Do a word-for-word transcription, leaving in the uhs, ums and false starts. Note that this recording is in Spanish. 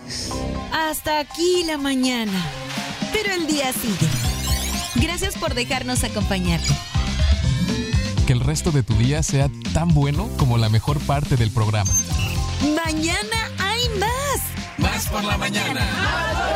Hasta aquí la mañana, pero el día sigue. Gracias por dejarnos acompañarte. Que el resto de tu día sea tan bueno como la mejor parte del programa. Mañana hay más. Más por la mañana.